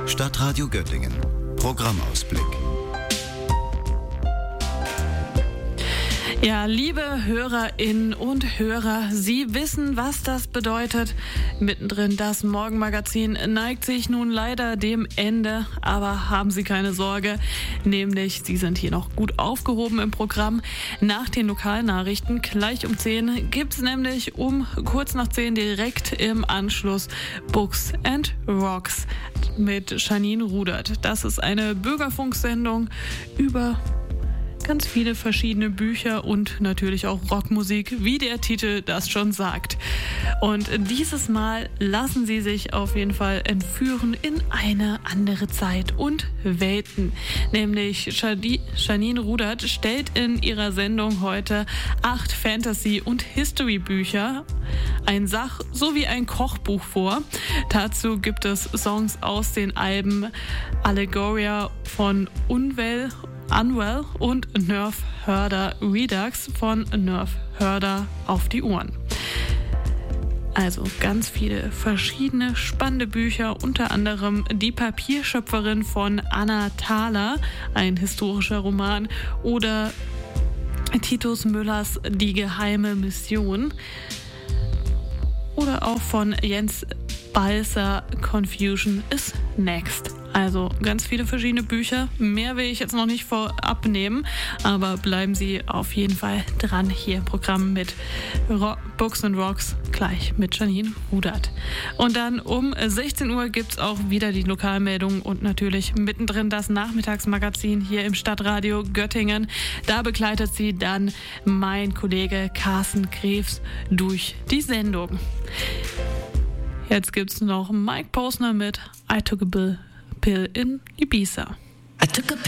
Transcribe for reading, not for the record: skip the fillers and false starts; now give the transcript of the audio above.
Stadtradio Göttingen. Programmausblick. Ja, liebe Hörerinnen und Hörer, Sie wissen, was das bedeutet. Mittendrin das Morgenmagazin neigt sich nun leider dem Ende, aber haben Sie keine Sorge, nämlich Sie sind hier noch gut aufgehoben im Programm. Nach den Lokalnachrichten gleich um 10 gibt's nämlich um kurz nach 10 direkt im Anschluss Books and Rocks mit Janine Rudert. Das ist eine Bürgerfunksendung über ganz viele verschiedene Bücher und natürlich auch Rockmusik, wie der Titel das schon sagt. Und dieses Mal lassen Sie sich auf jeden Fall entführen in eine andere Zeit und Welten. Nämlich Janine Rudert stellt in ihrer Sendung heute 8 Fantasy- und History-Bücher, ein Sach- sowie ein Kochbuch vor. Dazu gibt es Songs aus den Alben Allegoria von Unwell und Nerve Herder Redux von Nerve Herder auf die Ohren. Also ganz viele verschiedene spannende Bücher, unter anderem Die Papierschöpferin von Anna Thaler, ein historischer Roman, oder Titus Müllers Die geheime Mission oder auch von Jens Balzer Confusion is Next. Also ganz viele verschiedene Bücher. Mehr will ich jetzt noch nicht vorab nehmen, aber bleiben Sie auf jeden Fall dran hier im Programm mit Books and Rocks, gleich mit Janine Rudert. Und dann um 16 Uhr gibt's auch wieder die Lokalmeldung und natürlich mittendrin das Nachmittagsmagazin hier im Stadtradio Göttingen. Da begleitet Sie dann mein Kollege Carsten Krebs durch die Sendung. Jetzt gibt's noch Mike Posner mit I Took a Pill in Ibiza.